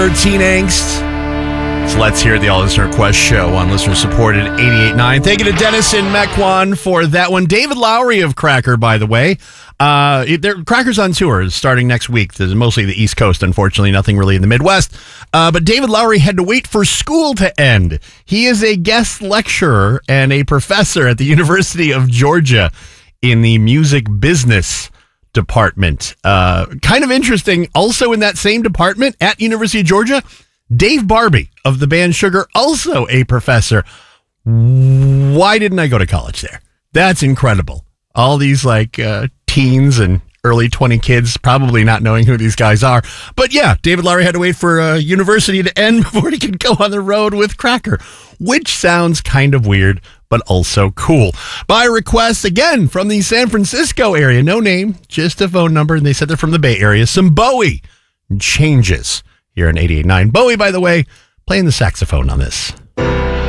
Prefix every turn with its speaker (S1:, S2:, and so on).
S1: Teen Angst. So let's hear the All Listener Quest show on listener supported 88.9. Thank you to Dennis and Mequon for that one. David Lowery of Cracker, by the way. Cracker's on tour starting next week. This is mostly the East Coast, unfortunately, nothing really in the Midwest. But David Lowery had to wait for school to end. He is a guest lecturer and a professor at the University of Georgia in the music business department. Kind of interesting. Also in that same department at University of Georgia, Dave Barbie of the band Sugar, also a professor. Why didn't I go to college there? That's incredible. All these teens and early 20 kids probably not knowing who these guys are. But yeah, David Lowery had to wait for university to end before he could go on the road with Cracker, which sounds kind of weird, but also cool. By request, again, from the San Francisco area, no name, just a phone number, and they said they're from the Bay Area, some Bowie Changes here in 88.9. Bowie, by the way, playing the saxophone on this.